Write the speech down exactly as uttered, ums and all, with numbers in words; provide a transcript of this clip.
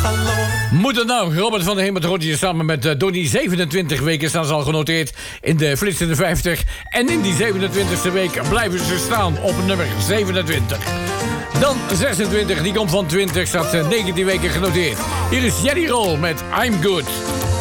Moet het nou? Robert van der Hemert hoort hier samen met uh, Donnie. zevenentwintig weken staan ze al genoteerd in de flitsende vijftig. En in die zevenentwintigste week blijven ze staan op nummer zevenentwintig. Dan zesentwintig, die komt van twintig, staat uh, negentien weken genoteerd. Hier is Jelly Roll met I'm Good.